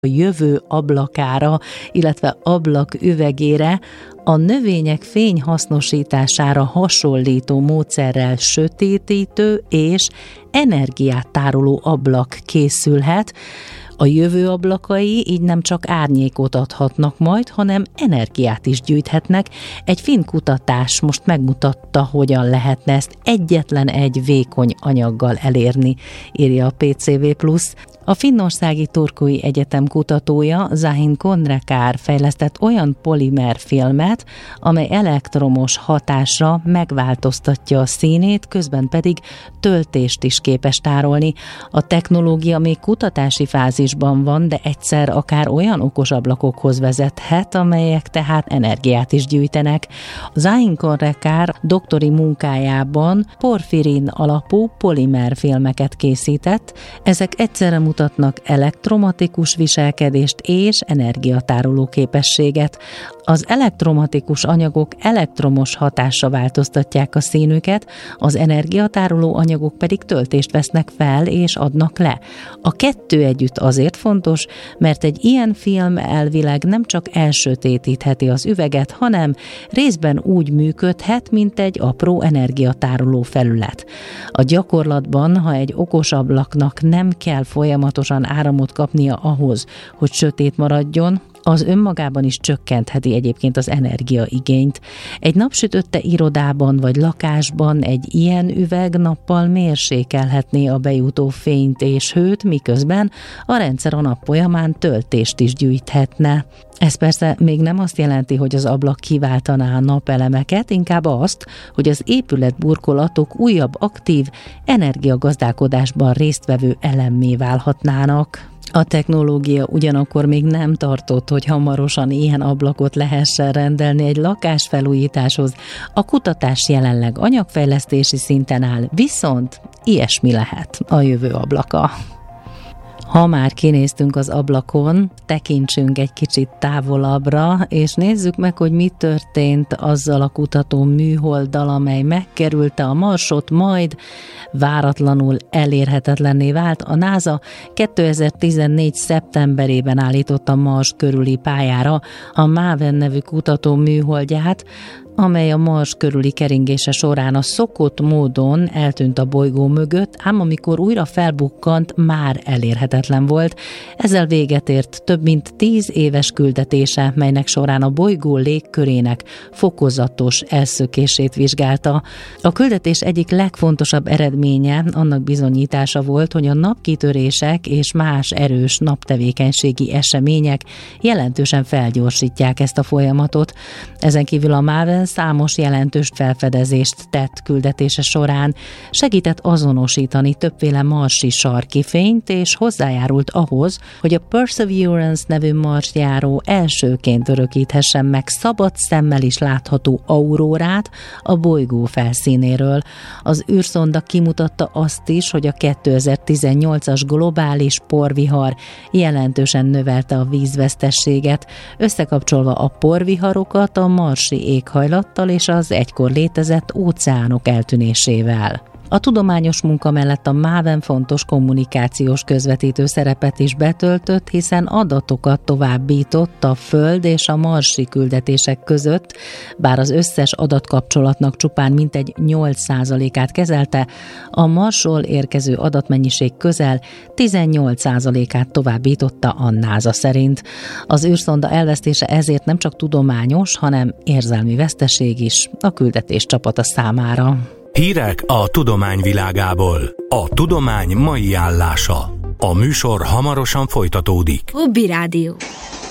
a jövő ablakára, illetve ablaküvegére a növények fényhasznosítására hasonlító módszerrel sötétítő és energiát tároló ablak készülhet. A jövő ablakai így nem csak árnyékot adhatnak majd, hanem energiát is gyűjthetnek. Egy finn kutatás most megmutatta, hogyan lehetne ezt egyetlen egy vékony anyaggal elérni, írja a PCV+. A finnországi Turkui Egyetem kutatója, Zahin Kondrekar fejlesztett olyan polimerfilmet, amely elektromos hatásra megváltoztatja a színét, közben pedig töltést is képes tárolni. A technológia még kutatási fázisban van, de egyszer akár olyan okos ablakokhoz vezethet, amelyek tehát energiát is gyűjtenek. Zahin Kondrekar doktori munkájában porfirin alapú polimerfilmeket készített. Ezek egyszerre mutatnak elektromatikus viselkedést és energiatároló képességet. Az elektromatikus anyagok elektromos hatásra változtatják a színüket, az energiatároló anyagok pedig töltést vesznek fel és adnak le. A kettő együtt azért fontos, mert egy ilyen film elvileg nem csak elsötétítheti az üveget, hanem részben úgy működhet, mint egy apró energiatároló felület. A gyakorlatban, ha egy okos ablaknak nem kell folyamatosan áramot kapnia ahhoz, hogy sötét maradjon, az önmagában is csökkentheti egyébként az energiaigényt. Egy napsütötte irodában vagy lakásban egy ilyen üveg nappal mérsékelhetné a bejutó fényt és hőt, miközben a rendszer a nap folyamán töltést is gyűjthetne. Ez persze még nem azt jelenti, hogy az ablak kiváltaná a napelemeket, inkább azt, hogy az épületburkolatok újabb aktív energiagazdálkodásban résztvevő elemmé válhatnának. A technológia ugyanakkor még nem tartott, hogy hamarosan ilyen ablakot lehessen rendelni egy lakásfelújításhoz. A kutatás jelenleg anyagfejlesztési szinten áll, viszont ilyesmi lehet a jövő ablaka. Ha már kinéztünk az ablakon, tekintsünk egy kicsit távolabbra, és nézzük meg, hogy mi történt azzal a kutató műholddal, amely megkerülte a Marsot, majd váratlanul elérhetetlenné vált. A NASA 2014. szeptemberében állította Mars körüli pályára a MAVEN nevű kutató műholdját, amely a Mars körüli keringése során a szokott módon eltűnt a bolygó mögött, ám amikor újra felbukkant, már elérhetetlen volt. Ezzel véget ért több mint 10 éves küldetése, melynek során a bolygó légkörének fokozatos elszökését vizsgálta. A küldetés egyik legfontosabb eredménye annak bizonyítása volt, hogy a napkitörések és más erős naptevékenységi események jelentősen felgyorsítják ezt a folyamatot. Ezen kívül a MAVEN számos jelentős felfedezést tett küldetése során, segített azonosítani többféle marsi sarki fényt, és hozzájárult ahhoz, hogy a Perseverance nevű marsjáró elsőként örökíthessen meg szabad szemmel is látható aurórát a bolygó felszínéről. Az űrszonda kimutatta azt is, hogy a 2018-as globális porvihar jelentősen növelte a vízvesztességet, összekapcsolva a porviharokat a marsi éghajlattal és az egykor létezett óceánok eltűnésével. A tudományos munka mellett a MAVEN fontos kommunikációs közvetítő szerepet is betöltött, hiszen adatokat továbbított a Föld és a marsi küldetések között, bár az összes adatkapcsolatnak csupán mintegy 8%-át kezelte, a Marsról érkező adatmennyiség közel 18%-át továbbította a NASA szerint. Az űrszonda elvesztése ezért nem csak tudományos, hanem érzelmi veszteség is a küldetés csapata számára. Hírek a tudomány világából. A tudomány mai állása. A műsor hamarosan folytatódik. Hobby Rádió.